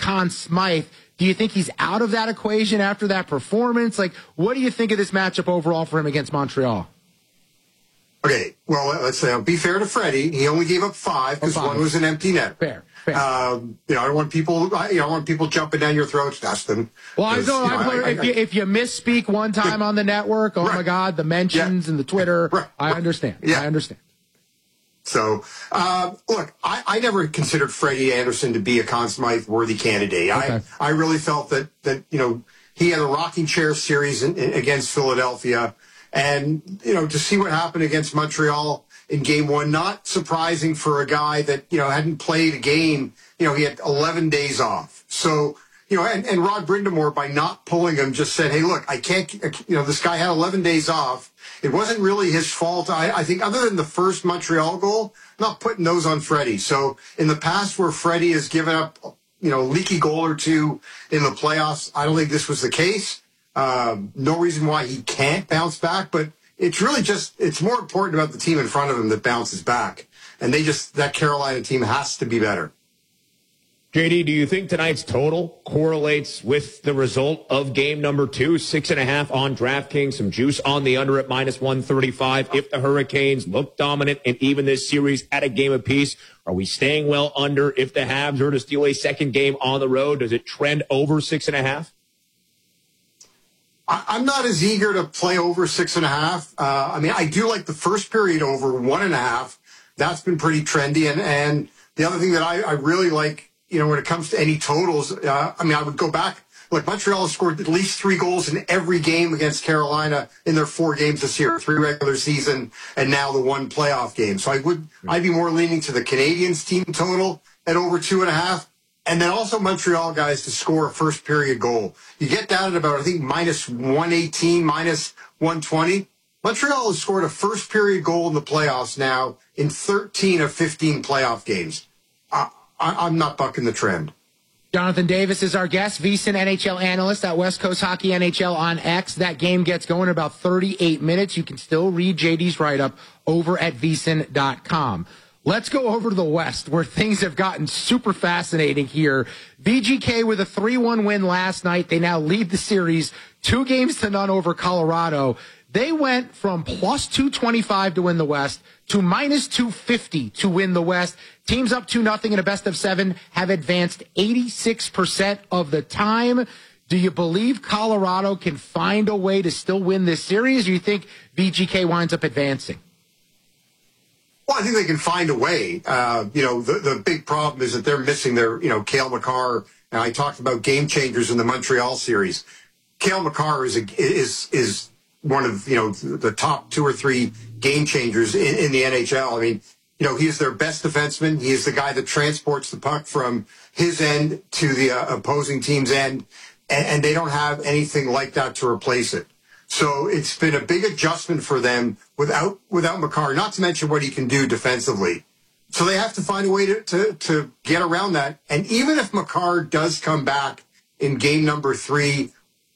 Conn Smythe. Do you think he's out of that equation after that performance? Like, what do you think of this matchup overall for him against Montreal? Okay, well, let's say I'll be fair to Freddie. He only gave up 5 because one was an empty net. Fair. I don't want people jumping down your throats, Dustin. Well, if you misspeak one time on the network, my God, the mentions and the Twitter, I understand. Yeah. I understand. So, look, I never considered Freddie Anderson to be a Conn Smythe worthy candidate. Okay. I really felt that he had a rocking chair series against Philadelphia. And, to see what happened against Montreal in game 1, not surprising for a guy that, hadn't played a game. He had 11 days off. So, and Rod Brindamore, by not pulling him, just said, hey, look, I can't, this guy had 11 days off. It wasn't really his fault. I think other than the first Montreal goal, I'm not putting those on Freddie. So in the past where Freddie has given up, leaky goal or two in the playoffs, I don't think this was the case. No reason why he can't bounce back, but it's really it's more important about the team in front of him that bounces back. And that Carolina team has to be better. JD, do you think tonight's total correlates with the result of game number 2? 6.5 on DraftKings, some juice on the under at -135. If the Hurricanes look dominant and even this series at a game apiece, are we staying well under? If the Habs are to steal a second game on the road, does it trend over 6.5? I'm not as eager to play over 6.5. I do like the first period over 1.5. That's been pretty trendy. And the other thing that I really like, when it comes to any totals, I would go back. Look, Montreal has scored at least 3 goals in every game against Carolina in their 4 games this year, 3 regular season, and now the 1 playoff game. So I'd be more leaning to the Canadiens team total at over 2.5. And then also Montreal guys to score a first period goal. You get that at about, I think, -118, -120. Montreal has scored a first period goal in the playoffs now in 13 of 15 playoff games. I'm not bucking the trend. Jonathan Davis is our guest, VSiN NHL analyst at West Coast Hockey NHL on X. That game gets going in about 38 minutes. You can still read JD's write-up over at VSiN.com. Let's go over to the West, where things have gotten super fascinating here. VGK with a 3-1 win last night. They now lead the series 2-0 over Colorado. They went from +225 to win the West to -250 to win the West. Teams up 2-0 in a best-of-7 have advanced 86% of the time. Do you believe Colorado can find a way to still win this series, or do you think VGK winds up advancing? Well, I think they can find a way. The big problem is that they're missing their, Cale Makar. And I talked about game changers in the Montreal series. Cale Makar is one of, the top 2 or 3 game changers in the NHL. He is their best defenseman. He is the guy that transports the puck from his end to the opposing team's end. And they don't have anything like that to replace it. So it's been a big adjustment for them without Makar, not to mention what he can do defensively. So they have to find a way to get around that. And even if Makar does come back in game number 3,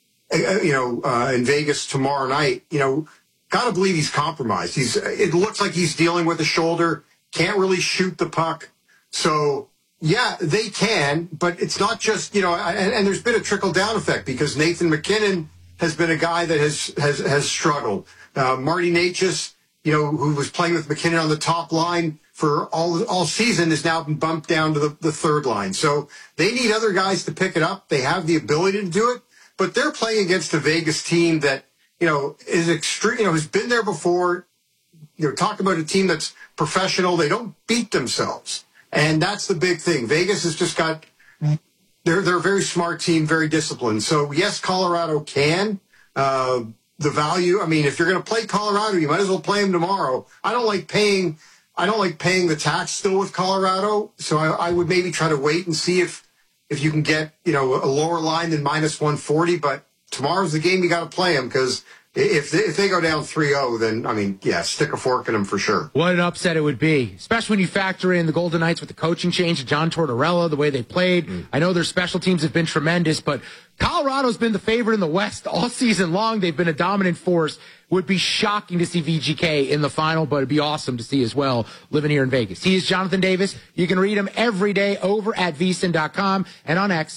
in Vegas tomorrow night, gotta believe he's compromised. It looks like he's dealing with a shoulder, can't really shoot the puck. So yeah, they can, but it's not just, and there's been a trickle down effect because Nathan McKinnon has been a guy that has struggled. Marty Necas, who was playing with McKinnon on the top line for all season, has now been bumped down to the third line. So they need other guys to pick it up. They have the ability to do it, but they're playing against a Vegas team that, is extreme, has been there before. Talk about a team that's professional. They don't beat themselves. And that's the big thing. Vegas has just got... They're a very smart team, very disciplined. So, yes, Colorado can. The value, if you're going to play Colorado, you might as well play them tomorrow. I don't like paying the tax still with Colorado. So I would maybe try to wait and see if you can get, a lower line than -140. But tomorrow's the game you got to play them because if they go down 3-0, then, stick a fork in them for sure. What an upset it would be, especially when you factor in the Golden Knights with the coaching change to John Tortorella, the way they played. I know their special teams have been tremendous, but Colorado's been the favorite in the West all season long. They've been a dominant force. Would be shocking to see VGK in the final, but it'd be awesome to see as well living here in Vegas. He is Jonathan Davis. You can read him every day over at VSiN.com and on X